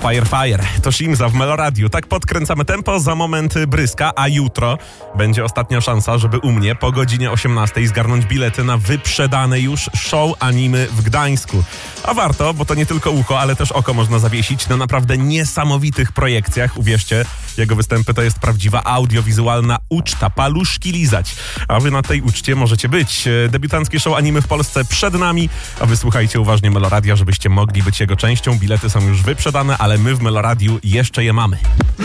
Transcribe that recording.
Fire. To Shimza w Meloradiu. Tak podkręcamy tempo, za moment Bryska, a jutro będzie ostatnia szansa, żeby u mnie po godzinie 18 zgarnąć bilety na wyprzedane już show anime w Gdańsku. A warto, bo to nie tylko ucho, ale też oko można zawiesić na naprawdę niesamowitych projekcjach. Uwierzcie, jego występy to jest prawdziwa audiowizualna uczta, paluszki lizać. A wy na tej uczcie możecie być. Debiutanckie show anime w Polsce przed nami, a wy słuchajcie uważnie Meloradia, żebyście mogli być jego częścią. Bilety są już wyprzedane, ale my w Meloradiu jeszcze je mamy.